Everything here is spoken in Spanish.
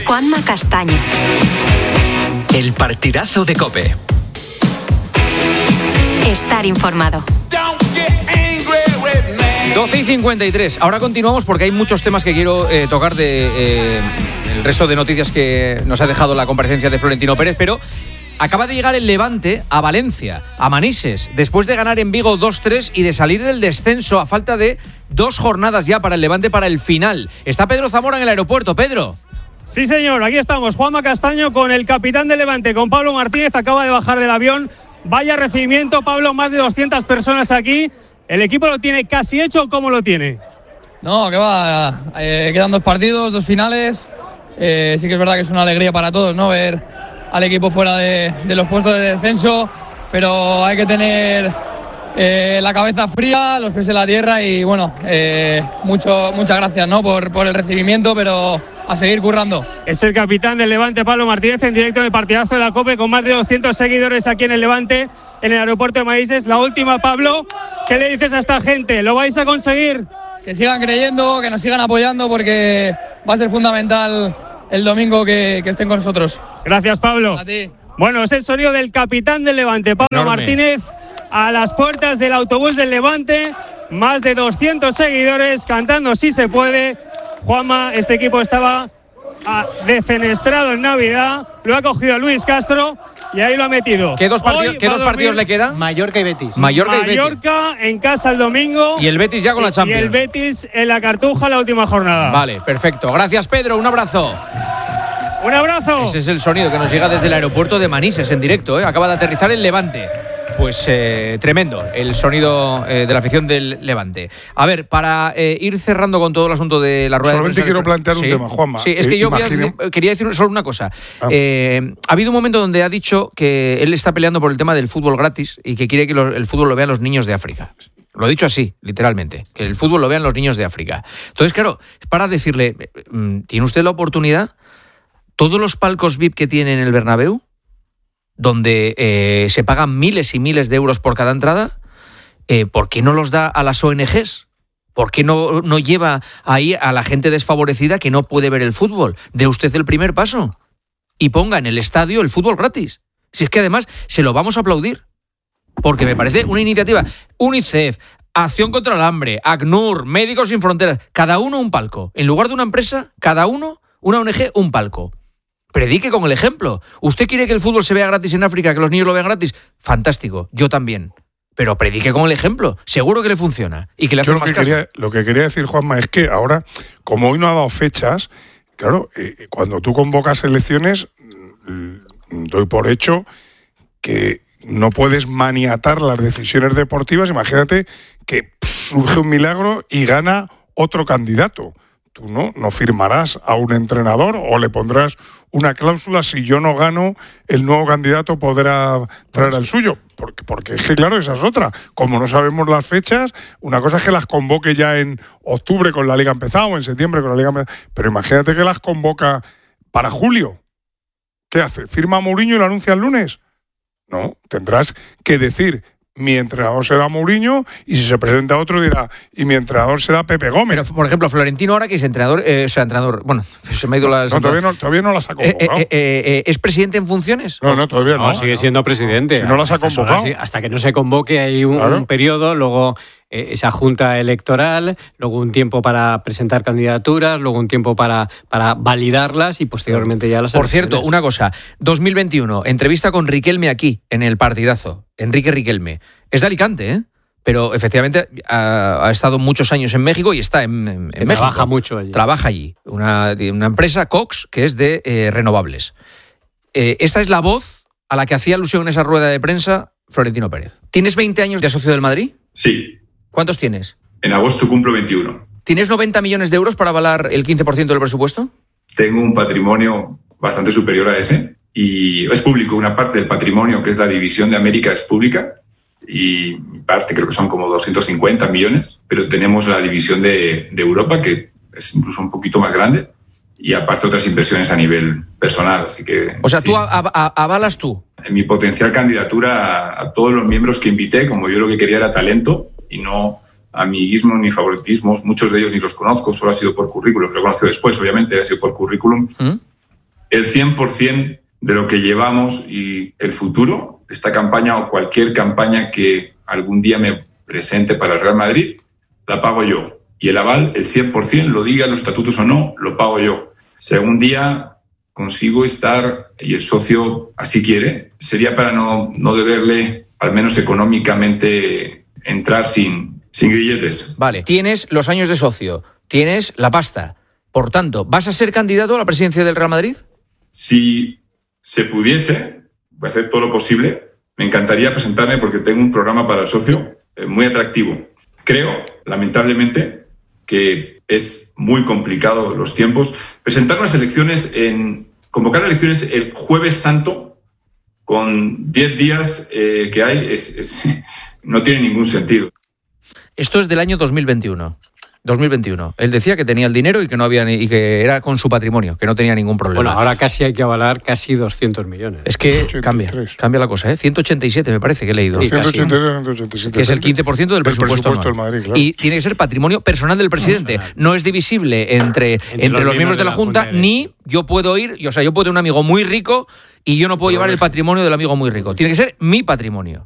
Juanma Castaño. El partidazo de COPE. Estar informado. 12:53. Ahora continuamos porque hay muchos temas que quiero tocar de el resto de noticias que nos ha dejado la comparecencia de Florentino Pérez, pero acaba de llegar el Levante a Valencia, a Manises, después de ganar en Vigo 2-3 y de salir del descenso a falta de 2 jornadas ya para el Levante para el final. Está Pedro Zamora en el aeropuerto. Pedro. Sí, señor, aquí estamos. Juanma Castaño con el capitán del Levante, con Pablo Martínez. Acaba de bajar del avión. Vaya recibimiento, Pablo, más de 200 personas aquí. ¿El equipo lo tiene casi hecho o cómo lo tiene? No, que va, quedan 2 partidos, 2 finales. Sí que es verdad que es una alegría para todos, ¿no? Ver al equipo fuera de los puestos de descenso, pero hay que tener la cabeza fría, los pies en la tierra y bueno, muchas gracias, ¿no? por el recibimiento, pero a seguir currando. Es el capitán del Levante, Pablo Martínez, en directo en el partidazo de la COPE, con más de 200 seguidores aquí en el Levante, en el aeropuerto de Manises. La última, Pablo, ¿qué le dices a esta gente? ¿Lo vais a conseguir? Que sigan creyendo, que nos sigan apoyando, porque va a ser fundamental el domingo que estén con nosotros. Gracias, Pablo. A ti. Bueno, es el sonido del capitán del Levante, Pablo Martínez, a las puertas del autobús del Levante. Más de 200 seguidores cantando "Si se puede". Juanma, este equipo estaba defenestrado en Navidad, lo ha cogido Luis Castro y ahí lo ha metido. ¿Qué dos partidos le quedan? Mallorca y Betis. Mallorca en casa el domingo. Y el Betis ya con la Champions. Y el Betis en la Cartuja la última jornada. Vale, perfecto. Gracias, Pedro. Un abrazo. ¡Un abrazo! Ese es el sonido que nos llega desde el aeropuerto de Manises en directo. Acaba de aterrizar el Levante. Pues tremendo el sonido de la afición del Levante. A ver, para ir cerrando con todo el asunto de la rueda solamente de prensa. Solamente quiero plantear un tema, Juanma. Sí, es que yo quería decir solo una cosa. Ha habido un momento donde ha dicho que él está peleando por el tema del fútbol gratis y que quiere que el fútbol lo vean los niños de África. Lo ha dicho así, literalmente, que el fútbol lo vean los niños de África. Entonces, claro, para decirle, ¿tiene usted la oportunidad? Todos los palcos VIP que tiene en el Bernabéu, donde se pagan miles y miles de euros por cada entrada, ¿por qué no los da a las ONGs? ¿Por qué no lleva ahí a la gente desfavorecida que no puede ver el fútbol? Dé usted el primer paso y ponga en el estadio el fútbol gratis. Si es que además se lo vamos a aplaudir, porque me parece una iniciativa. UNICEF, Acción contra el Hambre, ACNUR, Médicos Sin Fronteras, cada uno un palco. En lugar de una empresa, cada uno, una ONG, un palco. Predique con el ejemplo. ¿Usted quiere que el fútbol se vea gratis en África, que los niños lo vean gratis? Fantástico, yo también. Pero predique con el ejemplo. Seguro que le funciona y que le hace más caso. Lo que quería decir, Juanma, es que ahora, como hoy no ha dado fechas, claro, cuando tú convocas elecciones, doy por hecho que no puedes maniatar las decisiones deportivas. Imagínate que surge un milagro y gana otro candidato. Tú no firmarás a un entrenador o le pondrás una cláusula: si yo no gano, el nuevo candidato podrá traer al suyo. Porque es que, claro, esa es otra. Como no sabemos las fechas, una cosa es que las convoque ya en octubre con la Liga empezada o en septiembre con la Liga empezada. Pero imagínate que las convoca para julio. ¿Qué hace? ¿Firma a Mourinho y lo anuncia el lunes? No, tendrás que decir: mi entrenador será Mourinho, y si se presenta otro dirá: y mi entrenador será Pepe Gómez. Pero, por ejemplo, Florentino ahora que es entrenador, bueno, se me ha ido la... todavía no las ha convocado. ¿Es presidente en funciones? No, todavía no. Sigue siendo presidente. Si no las ha convocado. Hasta que no se convoque hay un periodo, luego esa junta electoral, luego un tiempo para presentar candidaturas, luego un tiempo para validarlas y posteriormente ya las Por elecciones. cierto, una cosa, 2021, entrevista con Riquelme aquí, en el partidazo. Enrique Riquelme. Es de Alicante, ¿eh? Pero efectivamente ha estado muchos años en México y está en México. Trabaja mucho allí. Trabaja allí. Una empresa, Cox, que es de renovables. Esta es la voz a la que hacía alusión en esa rueda de prensa Florentino Pérez. ¿Tienes 20 años de socio del Madrid? Sí. ¿Cuántos tienes? En agosto cumplo 21. ¿Tienes 90 millones de euros para avalar el 15% del presupuesto? Tengo un patrimonio bastante superior a ese y es público. Una parte del patrimonio, que es la división de América, es pública y parte creo que son como 250 millones, pero tenemos la división de Europa, que es incluso un poquito más grande, y aparte otras inversiones a nivel personal. Así que, o sea, sí. ¿Tú avalas tú? En mi potencial candidatura a todos los miembros que invité, como yo lo que quería era talento y no amiguismo ni favoritismos. Muchos de ellos ni los conozco, solo ha sido por currículum. Lo he conocido después, obviamente, ha sido por currículum. el 100% de lo que llevamos y el futuro, esta campaña o cualquier campaña que algún día me presente para el Real Madrid, la pago yo. Y el aval, el 100%, lo digan los estatutos o no, lo pago yo. Si algún día consigo estar, y el socio así quiere, sería para no deberle, al menos económicamente, entrar sin grilletes. Vale, tienes los años de socio, tienes la pasta. Por tanto, ¿vas a ser candidato a la presidencia del Real Madrid? Si se pudiese, voy a hacer todo lo posible, me encantaría presentarme porque tengo un programa para el socio muy atractivo. Creo, lamentablemente, que es muy complicado los tiempos. Presentar unas elecciones, convocar elecciones el Jueves Santo, con 10 días que hay, no tiene ningún sentido. Esto es del año 2021. Él decía que tenía el dinero y que no había y que era con su patrimonio, que no tenía ningún problema. Bueno, ahora casi hay que avalar casi 200 millones. Es que cambia la cosa, ¿eh? 187 me parece que he leído. Sí, 187. Que es el 15% del presupuesto del Madrid, claro. Y tiene que ser patrimonio personal del presidente. No es divisible entre los miembros de la Junta, ni yo puedo ir, yo puedo tener un amigo muy rico y yo no puedo llevar el patrimonio del amigo muy rico. Tiene que ser mi patrimonio.